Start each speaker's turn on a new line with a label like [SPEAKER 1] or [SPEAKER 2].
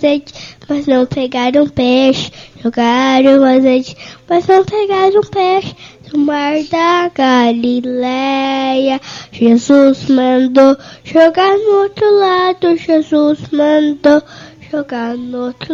[SPEAKER 1] mas não pegaram peixe. Jogaram azeite, mas não pegaram peixe. No mar da Galileia, Jesus mandou jogar no outro lado. Jesus mandou jogar no outro